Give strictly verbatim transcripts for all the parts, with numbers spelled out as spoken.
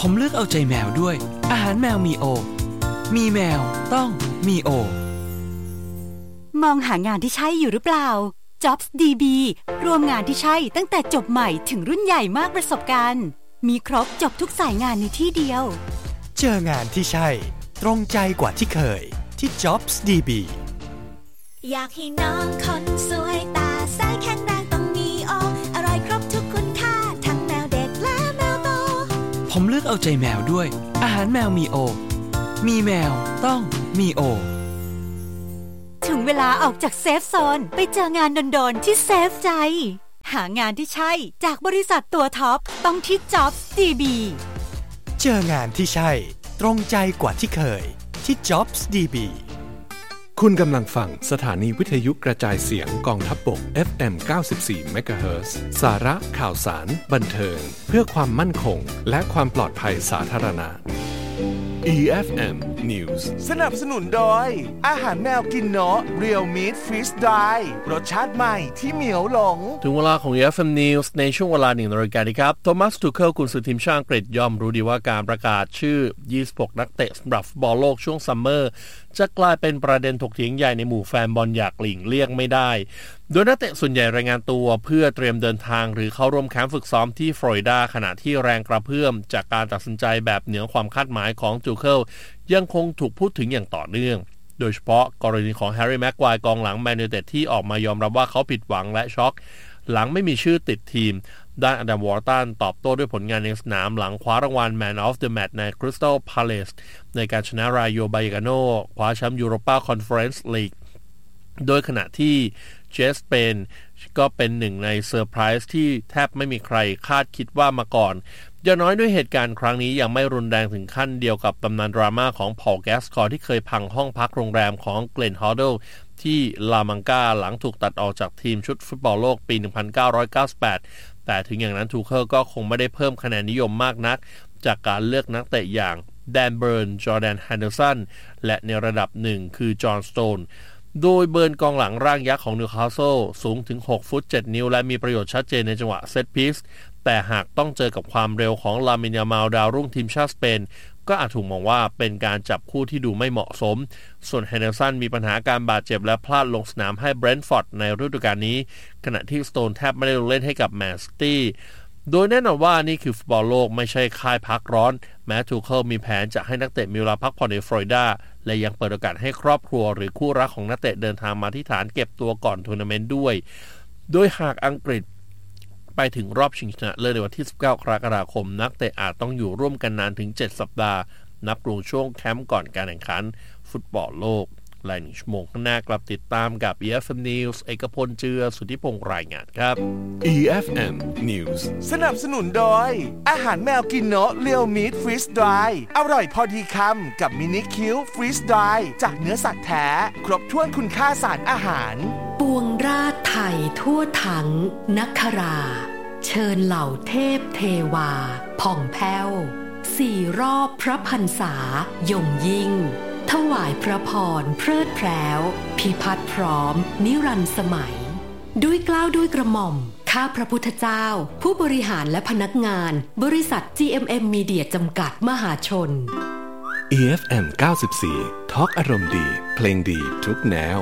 ผมเลือกเอาใจแมวด้วยอาหารแมวมีโอมีแมวต้องมีโอมองหางานที่ใช่อยู่หรือเปล่า Jobs ดี บี รวมงานที่ใช่ตั้งแต่จบใหม่ถึงรุ่นใหญ่มากประสบการณ์มีครบจบทุกสายงานในที่เดียวเจองานที่ใช่ตรงใจกว่าที่เคยที่ Jobs ดี บีอยากให้น้องคนสวยตาใสแข็งแรงต้องมีโออร่อยครบทุกคุณค่าทั้งแมวเด็กและแมวโตผมเลือกเอาใจแมวด้วยอาหารแมวมีโอมีแมวต้องมีโอถึงเวลาออกจากเซฟโซนไปเจองานโดนๆที่เซฟใจหางานที่ใช่จากบริษัทตัวท็อปต้องที่ Jobs ดี บีเจองานที่ใช่ตรงใจกว่าที่เคยที่ Jobs ดี บีคุณกำลังฟังสถานีวิทยุกระจายเสียงกองทัพบก เอฟ เอ็ม เก้าสิบสี่ เมกะเฮิรตซ์ สาระข่าวสารบันเทิงเพื่อความมั่นคงและความปลอดภัยสาธารณะ อี เอฟ เอ็ม News สนับสนุนโดยอาหารแมวกินเนาะ Real Meat Freeze Dry รสชาติใหม่ที่เหมียวหลงถึงเวลาของ อี เอฟ เอ็ม News ในช่วงเวลาหนึ่งนาฬิกานี้ครับโทมัส ทูเคิลกุนซือทีมชาติอังกฤษย่อมรู้ดีว่าการประกาศชื่อยี่สิบหกนักเตะสำหรับฟุตบอลโลกช่วงซัมเมอร์จะกลายเป็นประเด็นถกเถียงใหญ่ในหมู่แฟนบอลอยากหลีกเลี่ยงไม่ได้โดยนักเตะส่วนใหญ่รายงานตัวเพื่อเตรียมเดินทางหรือเข้าร่วมแคมป์ฝึกซ้อมที่ฟลอริดาขณะที่แรงกระเพื่อมจากการตัดสินใจแบบเหนือความคาดหมายของทูเคิลยังคงถูกพูดถึงอย่างต่อเนื่องโดยเฉพาะกรณีของแฮร์รี่แม็กไกวร์กองหลังแมนยูไนเต็ดที่ออกมายอมรับว่าเขาผิดหวังและช็อกหลังไม่มีชื่อติดทีมด้านอดัมวอร์ตันตอบโต้ด้วยผลงานในสนามหลังคว้ารางวัล Man of the Match ใน Crystal Palace ในการชนะรายโยบายกาโนคว้าแชมป์ยูโรปาคอนเฟอเรนซ์ลีกโดยขณะที่เจสเปนก็เป็นหนึ่งในเซอร์ไพรส์ที่แทบไม่มีใครคาดคิดว่ามาก่อนอย่างน้อยด้วยเหตุการณ์ครั้งนี้ยังไม่รุนแรงถึงขั้นเดียวกับตำนานดราม่าของพอลแกสคอร์ที่เคยพังห้องพักโรงแรมของเกลนฮอดเดิลที่ลามังกาหลังถูกตัดออกจากทีมชุดฟุตบอลโลกปี หนึ่งพันเก้าร้อยเก้าสิบแปด แต่ถึงอย่างนั้นทูเคิลก็คงไม่ได้เพิ่มคะแนนนิยมมากนักจากการเลือกนักเตะอย่างแดนเบิร์นจอร์แดนแฮนเดอร์สันและในระดับหนึ่งคือจอห์นสโตนโดยเบิร์นกองหลังร่างยักษ์ของนิวคาสเซิลสูงถึงหกฟุตเจ็ดนิ้วและมีประโยชน์ชัดเจนในจังหวะเซตพีซแต่หากต้องเจอกับความเร็วของลามิน ยามาลดาวรุ่งทีมชาติสเปนก็อาจถูกมองว่าเป็นการจับคู่ที่ดูไม่เหมาะสมส่วนแฮนเดอร์สันมีปัญหาการบาดเจ็บและพลาดลงสนามให้เบรนท์ฟอร์ดในฤดูกาลนี้ขณะที่สโตนแทบไม่ได้ลงเล่นให้กับแมนซิตี้โดยแน่นอนว่านี่คือฟุตบอลโลกไม่ใช่ค่ายพักร้อนแม้ทูเคิลมีแผนจะให้นักเตะมีเวลาพักผ่อนในฟลอริดาและยังเปิดโอกาสให้ครอบครัวหรือคู่รักของนักเตะเดินทางมาที่ฐานเก็บตัวก่อนทัวร์นาเมนต์ด้วยโดยหากอังกฤษไปถึงรอบชิงชนะเลิศในวันที่สิบเก้ากรกฎาคมนักเตะอาจต้องอยู่ร่วมกันนานถึงเจ็ดสัปดาห์นับรวมช่วงแคมป์ก่อนการแข่งขันฟุตบอลโลกหลายหนึ่งชั่วโมงข้างหน้ากลับติดตามกับ อี เอฟ เอ็ม News เอกพลเจือสุทธิพงษ์รายงานครับอี เอฟ เอ็ม News สนับสนุนโดยอาหารแมวกินเนาะ Real Meat Freeze Dry อร่อยพอดีคำกับมินิคิว Freeze Dry จากเนื้อสัตว์แท้ครบถ้วนคุณค่าสารอาหารปวงราชไทยทั่วทั้งนักคราเชิญเหล่าเทพเทวาผ่องแผ้วสี่รอบพระพรรษายงยิ่งถวายพระพรเพลิดเพล้วพิพัฒน์พร้อมนิรันดร์สมัยด้วยเกล้าด้วยกระหม่อมข้าพระพุทธเจ้าผู้บริหารและพนักงานบริษัท จี เอ็ม เอ็ม Media จำกัดมหาชนอี เอฟ เอ็ม เก้าสิบสี่ ทอล์กอารมณ์ดีเพลงดีทุกแนว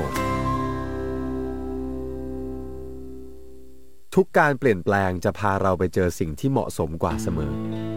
ทุกการเปลี่ยนแปลงจะพาเราไปเจอสิ่งที่เหมาะสมกว่าเสมอ